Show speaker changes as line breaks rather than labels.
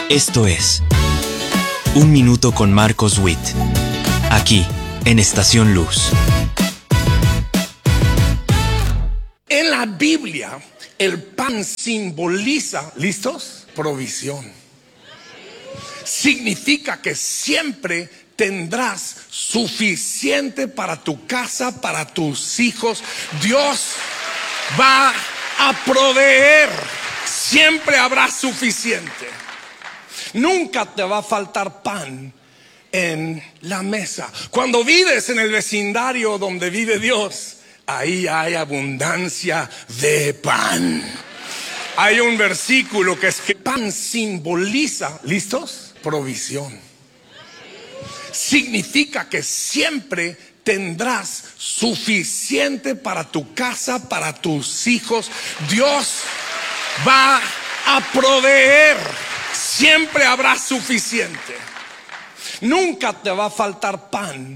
Esto es Un Minuto con Marcos Witt, aquí en Estación Luz.
En la Biblia, el pan simboliza, ¿listos? Provisión. Significa que siempre tendrás suficiente para tu casa, para tus hijos. Dios va a proveer. Siempre habrá suficiente. Nunca te va a faltar pan en la mesa. Cuando vives en el vecindario donde vive Dios, ahí hay abundancia de pan. Hay un versículo que es que pan simboliza, ¿listos? Provisión. Significa que siempre tendrás suficiente para tu casa, para tus hijos. Dios va a proveer. Siempre habrá suficiente. Nunca te va a faltar pan